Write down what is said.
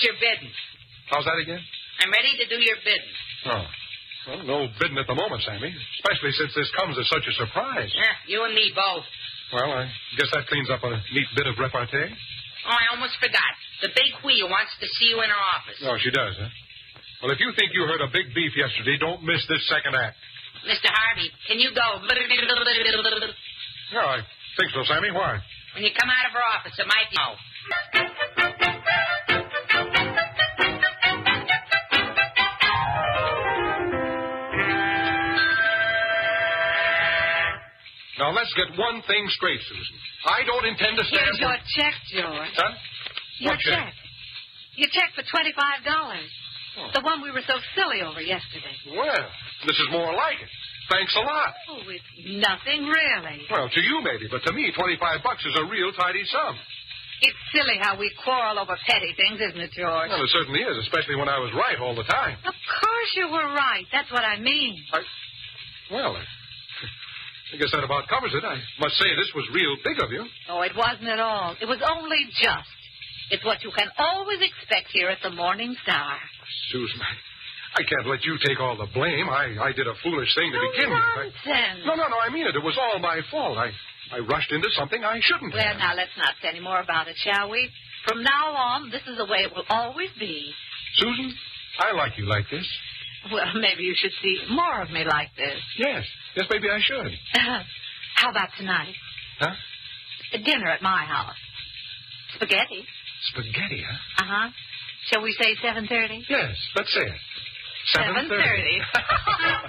your bidding. How's that again? I'm ready to do your bidding. Oh. Well, no bidding at the moment, Sammy. Especially since this comes as such a surprise. Yeah, you and me both. Well, I guess that cleans up a neat bit of repartee. Oh, I almost forgot. The big wheel wants to see you in her office. Oh, she does, huh? Well, if you think you heard a big beef yesterday, don't miss this second act. Mr. Harvey, can you go? Yeah, I think so, Sammy. Why? When you come out of her office, it might be... Oh. Now, let's get one thing straight, Susan. I don't intend to stand... Here's your check, George. Huh? Your What check? Your check for $25. Oh. The one we were so silly over yesterday. Well, this is more like it. Thanks a lot. Oh, it's nothing, really. Well, to you maybe, but to me, $25 is a real tidy sum. It's silly how we quarrel over petty things, isn't it, George? Well, it certainly is, especially when I was right all the time. Of course you were right. That's what I mean. I guess that about covers it. I must say this was real big of you. Oh, it wasn't at all. It was only just. It's what you can always expect here at the Morning Star. Susan, I can't let you take all the blame. I did a foolish thing to begin with. Nonsense. No, I mean it. It was all my fault. I rushed into something I shouldn't have. Well, now, let's not say any more about it, shall we? From now on, this is the way it will always be. Susan, I like you like this. Well, maybe you should see more of me like this. Yes, maybe I should. How about tonight? Huh? Dinner at my house. Spaghetti. Spaghetti, huh? Uh-huh. Shall we say 7:30? Yes, let's say it. 7:30.